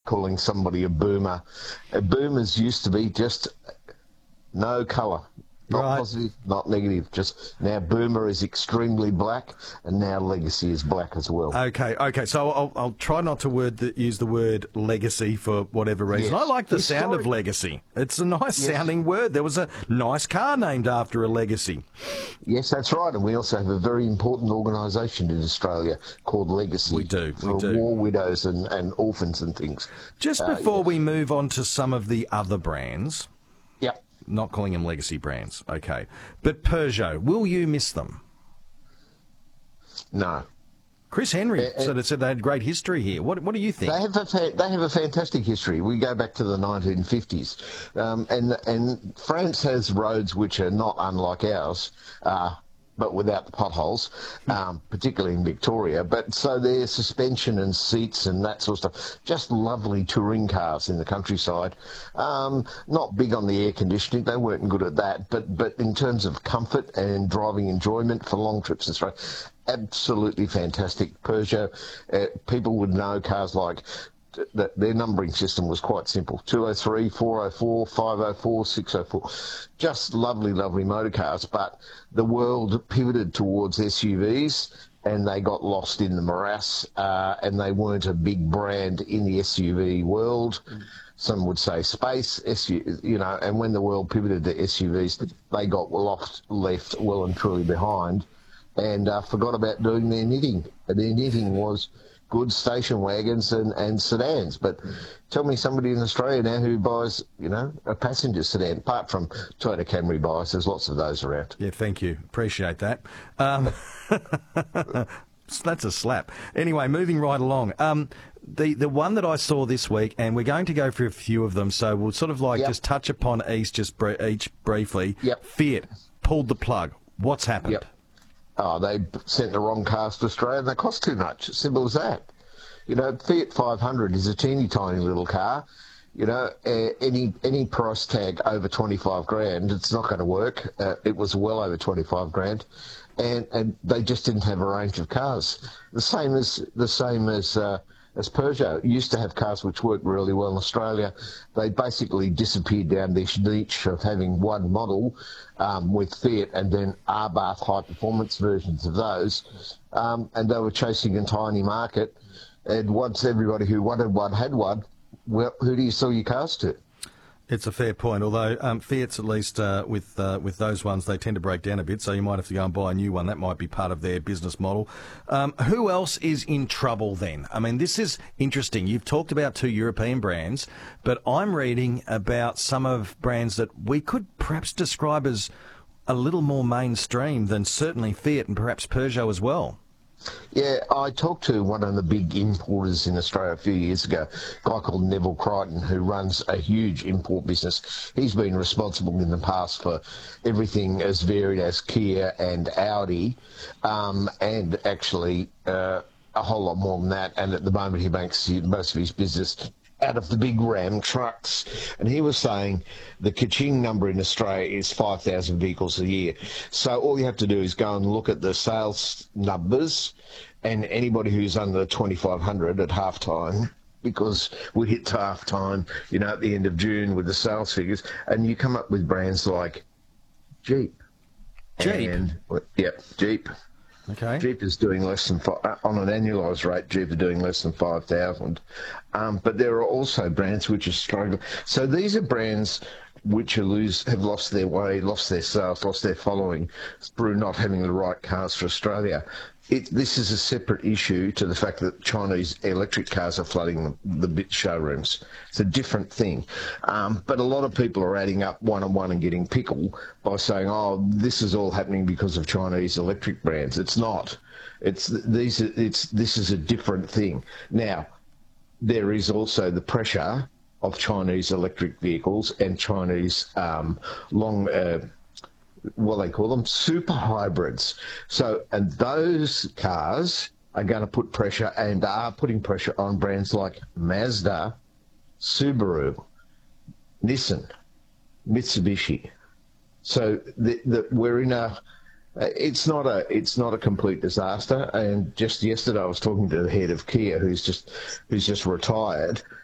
calling somebody a boomer. Boomers used to be just no colour. Not Right. positive, not negative. Just now, Boomer is extremely black, and now Legacy is black as well. Okay. So I'll try not to use the word legacy for whatever reason. Yes. I like the sound of legacy. It's a nice sounding word. There was a nice car named after a legacy. Yes, that's right. And we also have a very important organisation in Australia called Legacy. We do. For war widows and orphans and things. Just before we move on to some of the other brands. Yep. Not calling them legacy brands, okay. But Peugeot, will you miss them? No. Chris Henry said they had great history here. What do you think? They have a fantastic history. We go back to the 1950s. And France has roads which are not unlike ours, but without the potholes, particularly in Victoria. But so their suspension and seats and that sort of stuff, just lovely touring cars in the countryside. Not big on the air conditioning, they weren't good at that. But in terms of comfort and driving enjoyment for long trips and stuff, absolutely fantastic. Peugeot, people would know cars like that. Their numbering system was quite simple: 203, 404, 504, 604. Just lovely, lovely motor cars. But the world pivoted towards SUVs, and they got lost in the morass, and they weren't a big brand in the SUV world. Some would say space, and when the world pivoted to SUVs, they got left well and truly behind, and forgot about doing their knitting. And their knitting was good station wagons and sedans. But tell me somebody in Australia now who buys, a passenger sedan, apart from Toyota Camry buyers. There's lots of those around. Yeah, thank you. Appreciate that. That's a slap. Anyway, moving right along. The one that I saw this week, and we're going to go through a few of them, so we'll sort of just touch upon each briefly. Yep. Fiat pulled the plug. What's happened? Yep. Oh, they sent the wrong cars to Australia and they cost too much. Simple as that. Fiat 500 is a teeny tiny little car. Any price tag over 25 grand, it's not going to work. It was well over 25 grand, and they just didn't have a range of cars. The same as Peugeot used to have cars which worked really well in Australia. They basically disappeared down this niche of having one model with Fiat and then Abarth high performance versions of those, and they were chasing a tiny market. And once everybody who wanted one had one, well, who do you sell your cars to? It's a fair point, although Fiat's, at least with those ones, they tend to break down a bit, so you might have to go and buy a new one. That might be part of their business model. Who else is in trouble then? I mean, this is interesting. You've talked about two European brands, but I'm reading about some of brands that we could perhaps describe as a little more mainstream than certainly Fiat and perhaps Peugeot as well. Yeah, I talked to one of the big importers in Australia a few years ago, a guy called Neville Crichton, who runs a huge import business. He's been responsible in the past for everything as varied as Kia and Audi, and actually a whole lot more than that. And at the moment, he makes most of his business out of the big Ram trucks. And he was saying the Kaching number in Australia is 5,000 vehicles a year. So all you have to do is go and look at the sales numbers, and anybody who's under 2,500 at halftime, because we hit halftime, at the end of June with the sales figures, and you come up with brands like Jeep. Jeep. Okay. Jeep is doing less than on an annualised rate. Jeep are doing less than 5,000, but there are also brands which are struggling. So these are brands which have lost their way, lost their sales, lost their following through not having the right cars for Australia. This is a separate issue to the fact that Chinese electric cars are flooding the showrooms. It's a different thing. But a lot of people are adding up one on one and getting pickle by saying, oh, this is all happening because of Chinese electric brands. It's not. This is a different thing. Now, there is also the pressure of Chinese electric vehicles and Chinese what they call them, super hybrids. So, and those cars are going to put pressure and are putting pressure on brands like Mazda, Subaru, Nissan, Mitsubishi. So we're in it's not a complete disaster. And just yesterday I was talking to the head of Kia, who's just retired,